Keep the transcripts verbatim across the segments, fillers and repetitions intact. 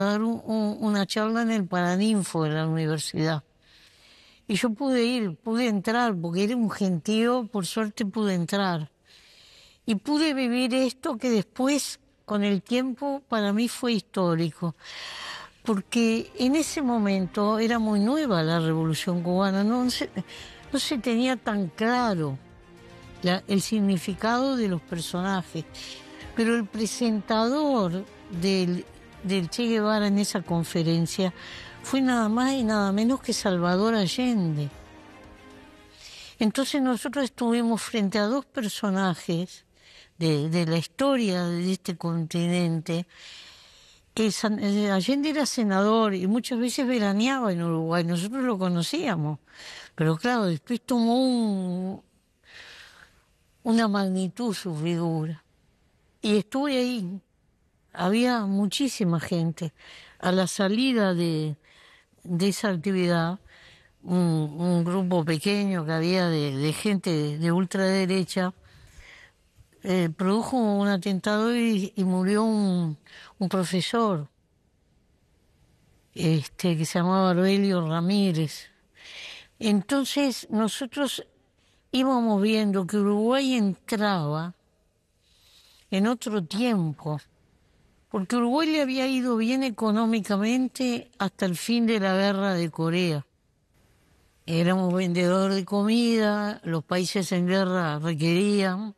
dar un, un, una charla en el Paraninfo de la universidad. Y yo pude ir, pude entrar, porque era un gentío, por suerte pude entrar. Y pude vivir esto que después, con el tiempo, para mí fue histórico. Porque en ese momento era muy nueva la Revolución Cubana, no se, no se tenía tan claro la, el significado de los personajes. Pero el presentador del, del Che Guevara en esa conferencia fue nada más y nada menos que Salvador Allende. Entonces nosotros estuvimos frente a dos personajes de, de la historia de este continente, que San, Allende era senador y muchas veces veraneaba en Uruguay, nosotros lo conocíamos, pero claro, después tomó un, una magnitud su figura. Y estuve ahí, había muchísima gente. A la salida de, de esa actividad, un, un grupo pequeño que había de, de gente de, de ultraderecha, eh, produjo un atentado y, y murió un, un profesor este, que se llamaba Arbelio Ramírez. Entonces nosotros íbamos viendo que Uruguay entraba en otro tiempo, porque Uruguay le había ido bien económicamente hasta el fin de la guerra de Corea. Éramos vendedor de comida, los países en guerra requerían,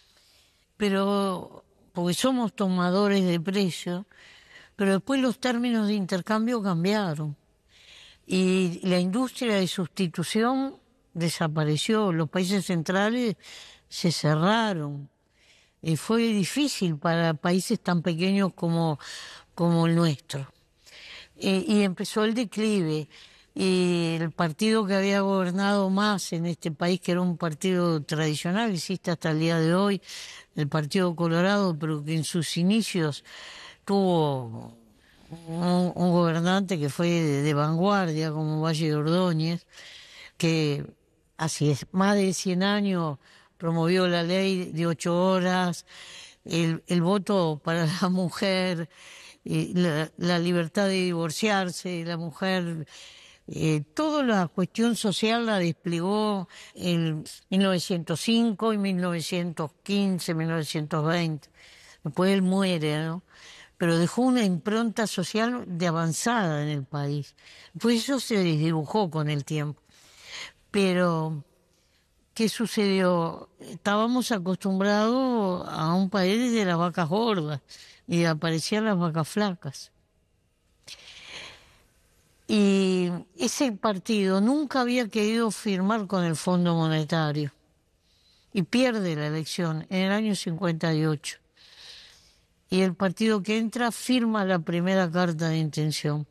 pero porque somos tomadores de precios, pero después los términos de intercambio cambiaron y la industria de sustitución desapareció, los países centrales se cerraron. Y fue difícil para países tan pequeños como, como el nuestro. Eh, y empezó el declive. Y el partido que había gobernado más en este país, que era un partido tradicional, existe hasta el día de hoy, el Partido Colorado, pero que en sus inicios tuvo un, un gobernante que fue de, de vanguardia, como Valle de Ordóñez, que hace más de cien años promovió la ley de ocho horas, el, el voto para la mujer, eh, la, la libertad de divorciarse, la mujer, eh, toda la cuestión social la desplegó en mil novecientos cinco y mil novecientos quince, mil novecientos veinte. Después él muere, ¿no? Pero dejó una impronta social de avanzada en el país. Pues eso se desdibujó con el tiempo. Pero ¿qué sucedió? Estábamos acostumbrados a un país de las vacas gordas y aparecían las vacas flacas. Y ese partido nunca había querido firmar con el Fondo Monetario y pierde la elección en el año cincuenta y ocho. Y el partido que entra firma la primera carta de intención.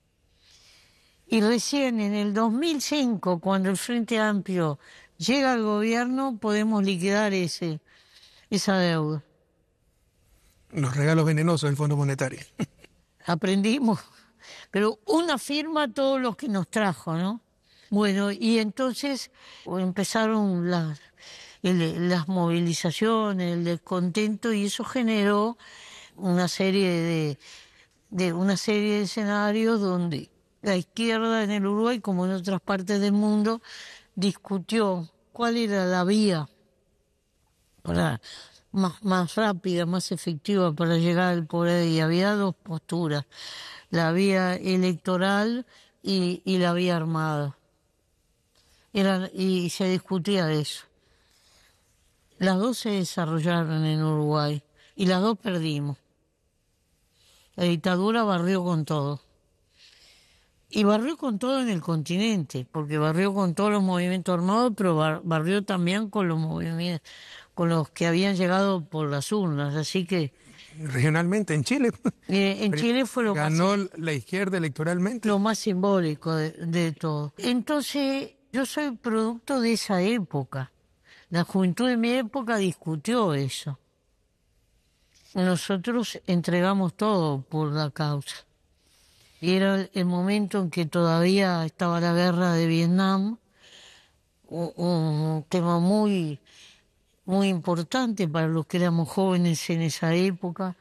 Y recién en el dos mil cinco, cuando el Frente Amplio llega al gobierno, podemos liquidar ese esa deuda. Los regalos venenosos del Fondo Monetario. Aprendimos, pero una firma todos los que nos trajo, ¿no? Bueno, y entonces empezaron las, el, las movilizaciones, el descontento, y eso generó una serie de, de una serie de escenarios donde la izquierda en el Uruguay, como en otras partes del mundo, discutió cuál era la vía para más, más rápida, más efectiva para llegar al poder, y había dos posturas, la vía electoral y, y la vía armada. Era, y se discutía de eso. Las dos se desarrollaron en Uruguay y las dos perdimos. La dictadura barrió con todo. Y barrió con todo en el continente, porque barrió con todos los movimientos armados, pero bar, barrió también con los movimientos, con los que habían llegado por las urnas, así que... Regionalmente, en Chile. Eh, en Chile fue lo Ganó más... la izquierda electoralmente. Lo más simbólico de, de todo. Entonces, yo soy producto de esa época. La juventud de mi época discutió eso. Nosotros entregamos todo por la causa. Y era el momento en que todavía estaba la guerra de Vietnam, un, un tema muy, muy importante para los que éramos jóvenes en esa época.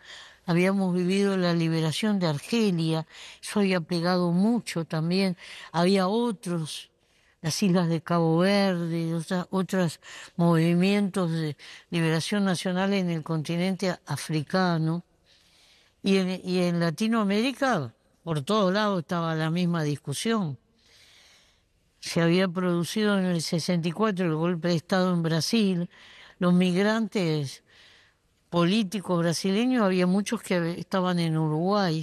habíamos vivido la liberación de Argelia, eso había pegado mucho también, había otros, las islas de Cabo Verde, otras, otros movimientos de liberación nacional en el continente africano, y en, y en Latinoamérica, por todos lados estaba la misma discusión. Se había producido en el sesenta y cuatro el golpe de Estado en Brasil, los migrantes políticos brasileños, había muchos que estaban en Uruguay.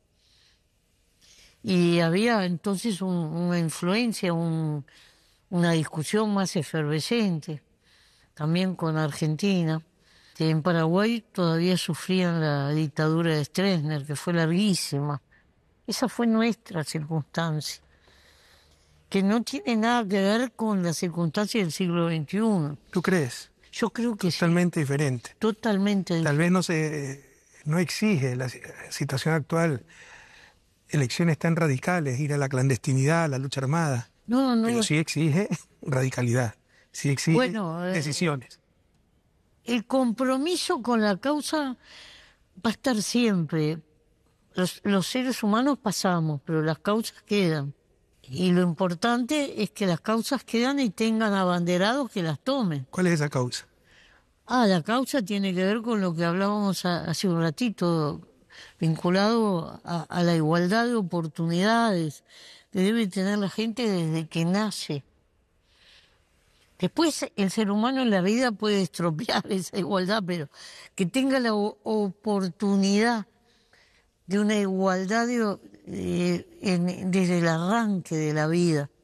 Y había entonces un, una influencia, un, una discusión más efervescente, también con Argentina. En Paraguay todavía sufrían la dictadura de Stroessner, que fue larguísima. Esa fue nuestra circunstancia, que no tiene nada que ver con las circunstancias del siglo veintiuno. ¿Tú crees? Yo creo que Totalmente sí. diferente. Totalmente diferente. Tal vez no se, no exige la situación actual elecciones tan radicales, ir a la clandestinidad, a la lucha armada. No, no. Pero sí exige radicalidad, sí exige bueno, eh, decisiones. El compromiso con la causa va a estar siempre. Los, los seres humanos pasamos, pero las causas quedan. Y lo importante es que las causas quedan y tengan abanderados que las tomen. ¿Cuál es esa causa? Ah, la causa tiene que ver con lo que hablábamos a, hace un ratito, vinculado a, a la igualdad de oportunidades que debe tener la gente desde que nace. Después el ser humano en la vida puede estropear esa igualdad, pero que tenga la oportunidad de una igualdad de, eh, en, desde el arranque de la vida.